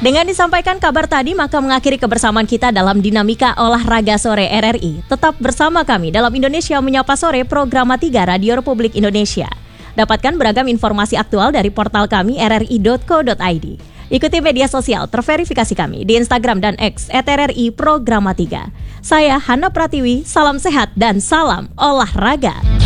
Dengan disampaikan kabar tadi, maka mengakhiri kebersamaan kita dalam Dinamika Olahraga Sore RRI. Tetap bersama kami dalam Indonesia Menyapa Sore, program 3 Radio Republik Indonesia. Dapatkan beragam informasi aktual dari portal kami rri.co.id. Ikuti media sosial terverifikasi kami di Instagram dan X @RRI Programa 3. Saya Hana Pratiwi, salam sehat dan salam olahraga.